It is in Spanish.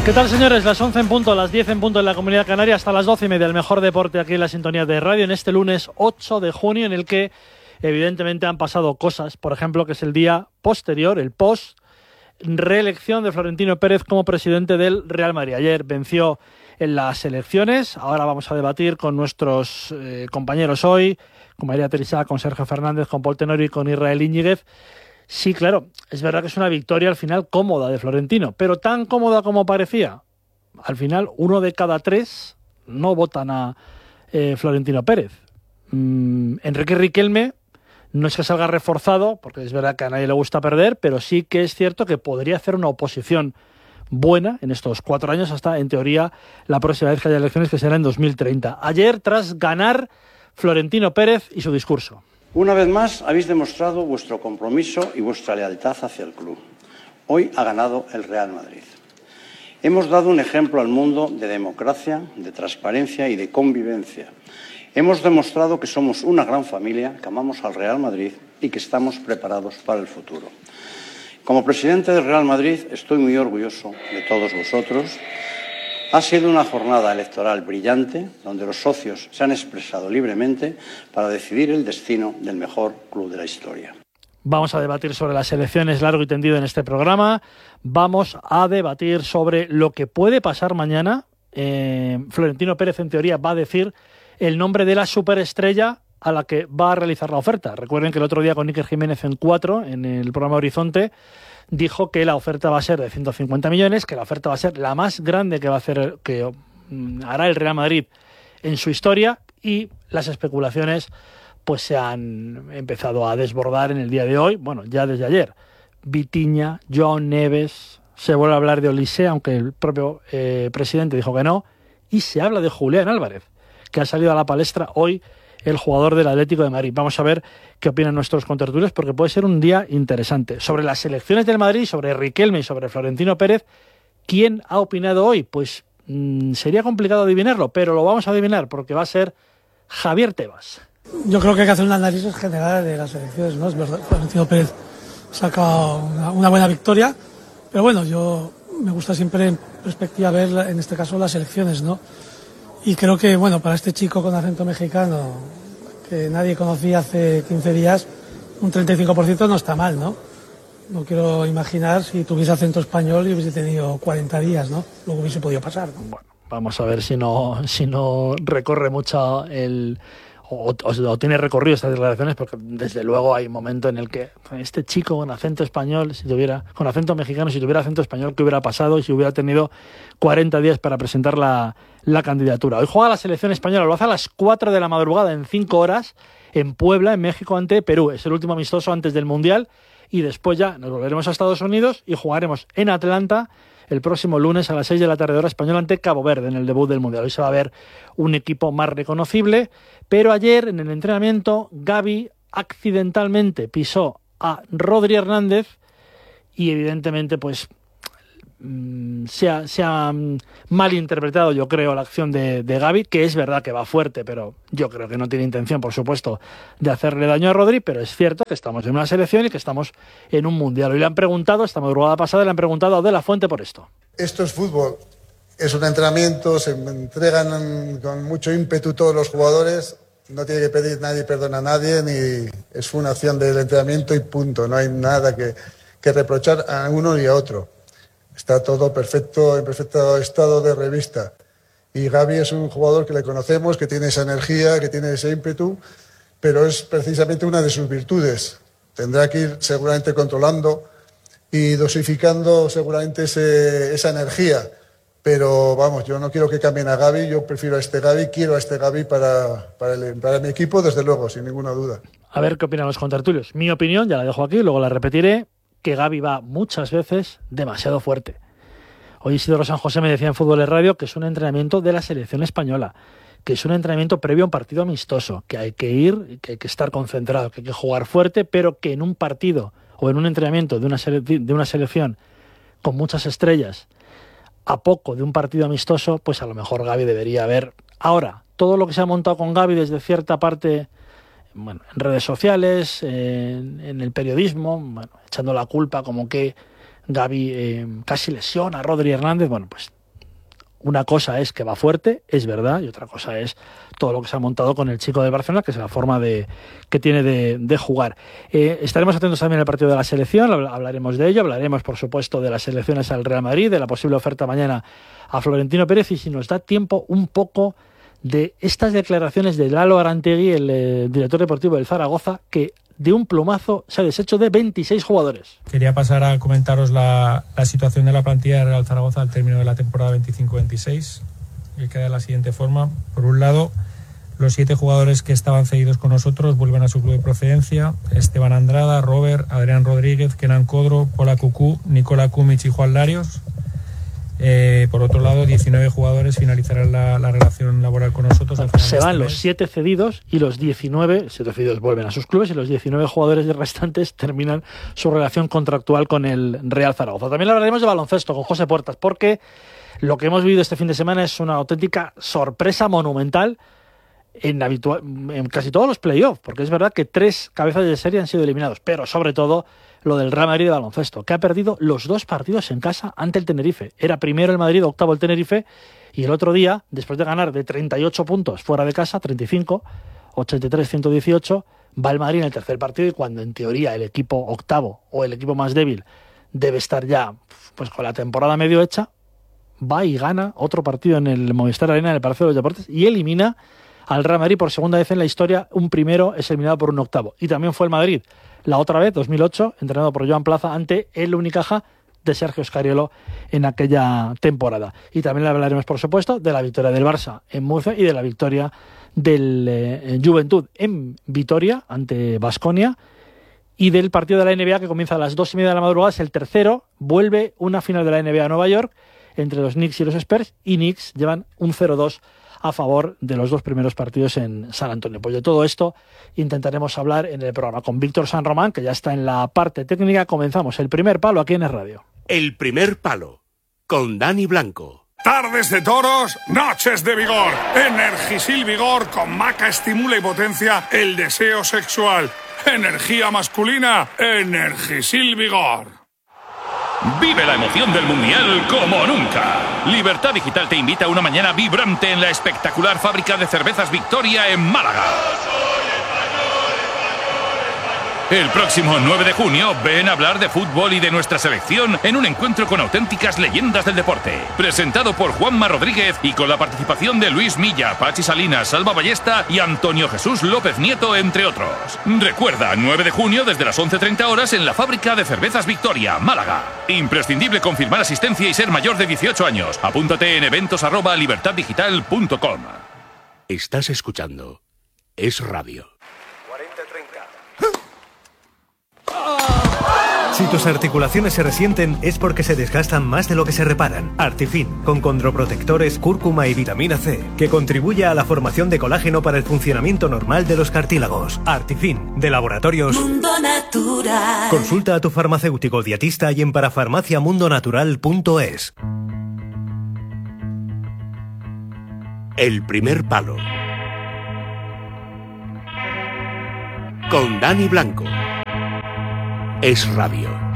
¿Qué tal, señores? Las 11 en punto, las 10 en punto en la Comunidad Canaria, hasta las 12:30, el mejor deporte aquí en la sintonía de radio, en este lunes 8 de junio, en el que evidentemente han pasado cosas, por ejemplo, que es el día posterior, el post-reelección de Florentino Pérez como presidente del Real Madrid. Ayer venció en las elecciones, ahora vamos a debatir con nuestros compañeros hoy, con María Teresa, con Sergio Fernández, con Paul Tenorio y con Israel Íñiguez. Sí, claro, es verdad que es una victoria al final cómoda de Florentino, pero tan cómoda como parecía. Al final, 1 de cada 3 no votan a Florentino Pérez. Enrique Riquelme no es que salga reforzado, porque es verdad que a nadie le gusta perder, pero sí que es cierto que podría hacer una oposición buena en estos 4 años, hasta, en teoría, la próxima vez que haya elecciones, que será en 2030. Ayer, tras ganar, Florentino Pérez y su discurso. Una vez más habéis demostrado vuestro compromiso y vuestra lealtad hacia el club. Hoy ha ganado el Real Madrid. Hemos dado un ejemplo al mundo de democracia, de transparencia y de convivencia. Hemos demostrado que somos una gran familia, que amamos al Real Madrid y que estamos preparados para el futuro. Como presidente del Real Madrid estoy muy orgulloso de todos vosotros. Ha sido una jornada electoral brillante, donde los socios se han expresado libremente para decidir el destino del mejor club de la historia. Vamos a debatir sobre las elecciones largo y tendido en este programa. Vamos a debatir sobre lo que puede pasar mañana. Florentino Pérez, en teoría, va a decir el nombre de la superestrella a la que va a realizar la oferta. Recuerden que el otro día con Iker Jiménez en 4, en el programa Horizonte, dijo que la oferta va a ser de 150 millones, que la oferta va a ser la más grande que hará el Real Madrid en su historia, y las especulaciones pues se han empezado a desbordar en el día de hoy, bueno, ya desde ayer. Vitinha, Joao Neves, se vuelve a hablar de Olise, aunque el propio presidente dijo que no, y se habla de Julián Álvarez, que ha salido a la palestra hoy, el jugador del Atlético de Madrid. Vamos a ver qué opinan nuestros contertulios, porque puede ser un día interesante. Sobre las elecciones del Madrid, sobre Riquelme y sobre Florentino Pérez, ¿quién ha opinado hoy? Pues sería complicado adivinarlo, pero lo vamos a adivinar, porque va a ser Javier Tebas. Yo creo que hay que hacer un análisis general de las elecciones, ¿no? Es verdad, Florentino Pérez saca una buena victoria, pero bueno, yo me gusta siempre en perspectiva ver, en este caso, las elecciones, ¿no? Y creo que, bueno, para este chico con acento mexicano, que nadie conocía hace 15 días, un 35% no está mal, ¿no? No quiero imaginar si tuviese acento español y hubiese tenido 40 días, ¿no? Luego hubiese podido pasar, ¿no? Bueno, vamos a ver si no recorre mucho o tiene recorrido estas declaraciones, porque desde luego hay un momento en el que este chico con acento español, con acento mexicano, si tuviera acento español, ¿qué hubiera pasado? Y si hubiera tenido 40 días para presentar la candidatura. Hoy juega la selección española, lo hace a las 4 de la madrugada, en 5 horas, en Puebla, en México, ante Perú. Es el último amistoso antes del Mundial, y después ya nos volveremos a Estados Unidos y jugaremos en Atlanta el próximo lunes a las 6 de la tarde hora española ante Cabo Verde en el debut del Mundial. Hoy se va a ver un equipo más reconocible, pero ayer en el entrenamiento Gavi accidentalmente pisó a Rodri Hernández y evidentemente pues se ha malinterpretado, yo creo, la acción de Gavi, que es verdad que va fuerte, pero yo creo que no tiene intención, por supuesto, de hacerle daño a Rodri, pero es cierto que estamos en una selección y que estamos en un mundial. Hoy le han preguntado, esta madrugada pasada, le han preguntado a De La Fuente por esto. Esto es fútbol, es un entrenamiento, se entregan con mucho ímpetu todos los jugadores, no tiene que pedir nadie perdón a nadie, ni es una acción del entrenamiento y punto, no hay nada que reprochar a uno y a otro. Está todo perfecto, en perfecto estado de revista. Y Gavi es un jugador que le conocemos, que tiene esa energía, que tiene ese ímpetu, pero es precisamente una de sus virtudes. Tendrá que ir seguramente controlando y dosificando seguramente esa energía. Pero vamos, yo no quiero que cambien a Gavi, yo prefiero a este Gavi, quiero a este Gavi para mi equipo, desde luego, sin ninguna duda. A ver qué opinan los contertulios. Mi opinión, ya la dejo aquí, luego la repetiré, que Gavi va muchas veces demasiado fuerte. Hoy Isidoro San José me decía en Fútbol de Radio que es un entrenamiento de la selección española, que es un entrenamiento previo a un partido amistoso, que hay que ir, que hay que estar concentrado, que hay que jugar fuerte, pero que en un partido o en un entrenamiento de una selección con muchas estrellas, a poco de un partido amistoso, pues a lo mejor Gavi debería haber. Ahora, todo lo que se ha montado con Gavi desde cierta parte, bueno, en redes sociales, en el periodismo, bueno, echando la culpa como que Gavi casi lesiona a Rodri Hernández, bueno, pues Una cosa es que va fuerte, es verdad, y otra cosa es todo lo que se ha montado con el chico del Barcelona, que es la forma que tiene de jugar. Estaremos atentos también al partido de la selección, hablaremos de ello, hablaremos por supuesto de las elecciones al Real Madrid, de la posible oferta mañana a Florentino Pérez, y si nos da tiempo un poco de estas declaraciones de Lalo Arantegui, el director deportivo del Zaragoza, que de un plumazo se ha deshecho de 26 jugadores. Quería pasar a comentaros la situación de la plantilla de Real Zaragoza al término de la temporada 25-26, que queda de la siguiente forma. Por un lado, los 7 jugadores que estaban cedidos con nosotros vuelven a su club de procedencia: Esteban Andrada, Robert, Adrián Rodríguez, Kenan Codro, Pola Cucú, Nicola Kumic y Juan Larios. Por otro lado, 19 jugadores finalizarán la relación laboral con nosotros. Se van los 7 cedidos y los 7 cedidos vuelven a sus clubes, y los 19 jugadores restantes terminan su relación contractual con el Real Zaragoza. También hablaremos de baloncesto con José Puertas, porque lo que hemos vivido este fin de semana es una auténtica sorpresa monumental en casi todos los playoffs, porque es verdad que 3 cabezas de serie han sido eliminados, pero sobre todo lo del Real Madrid de baloncesto, que ha perdido los 2 partidos en casa ante el Tenerife. Era primero el Madrid, octavo el Tenerife, y el otro día, después de ganar de 38 puntos fuera de casa, 35, 83-118, va el Madrid en el tercer partido, y cuando en teoría el equipo octavo o el equipo más débil debe estar ya pues con la temporada medio hecha, va y gana otro partido en el Movistar Arena, en el Palacio de los Deportes, y elimina al Real Madrid por segunda vez en la historia. Un primero es eliminado por un octavo. Y también fue el Madrid, la otra vez, 2008, entrenado por Joan Plaza, ante el Unicaja de Sergio Scariolo en aquella temporada. Y también le hablaremos, por supuesto, de la victoria del Barça en Murcia y de la victoria del Juventud en Vitoria ante Baskonia, y del partido de la NBA que comienza a las 2:30 de la madrugada. Es el tercero, vuelve una final de la NBA a Nueva York entre los Knicks y los Spurs, y Knicks llevan un 0-2 a favor de los 2 primeros partidos en San Antonio. Pues de todo esto intentaremos hablar en el programa con Víctor San Román, que ya está en la parte técnica. Comenzamos el primer palo aquí en Es Radio. El primer palo, con Dani Blanco. Tardes de toros, noches de vigor. Energisil Vigor con maca estimula y potencia el deseo sexual. Energía masculina, Energisil Vigor. Vive la emoción del Mundial como nunca. Libertad Digital te invita a una mañana vibrante en la espectacular fábrica de cervezas Victoria en Málaga. El próximo 9 de junio ven a hablar de fútbol y de nuestra selección en un encuentro con auténticas leyendas del deporte. Presentado por Juanma Rodríguez y con la participación de Luis Milla, Pachi Salinas, Salva Ballesta y Antonio Jesús López Nieto, entre otros. Recuerda, 9 de junio desde las 11:30 horas en la fábrica de cervezas Victoria, Málaga. Imprescindible confirmar asistencia y ser mayor de 18 años. Apúntate en eventos@libertaddigital.com. Estás escuchando Es Radio. Si tus articulaciones se resienten es porque se desgastan más de lo que se reparan. Artifin, con condroprotectores, cúrcuma y vitamina C, que contribuye a la formación de colágeno para el funcionamiento normal de los cartílagos. Artifin, de Laboratorios Mundo Natural. Consulta a tu farmacéutico dietista y en parafarmaciamundonatural.es. El primer palo, con Dani Blanco. Es Radio.